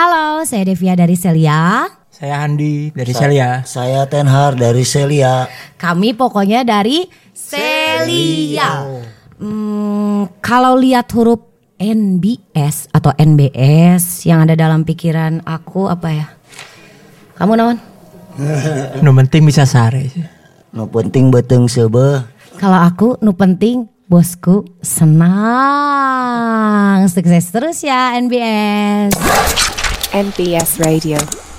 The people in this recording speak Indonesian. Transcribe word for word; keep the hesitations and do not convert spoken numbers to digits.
Halo, saya Devia dari Celia. Saya Handi dari Sa- Celia. Saya Tenhar dari Celia. Kami pokoknya dari Celia. Hmm, kalau lihat huruf N B S atau N B S yang ada dalam pikiran aku apa ya? Kamu naon? Nu penting bisa sare. Nu penting beteng seubeuh. Kalau aku nu penting bosku senang. Sukses terus ya N B S. N B S Radio.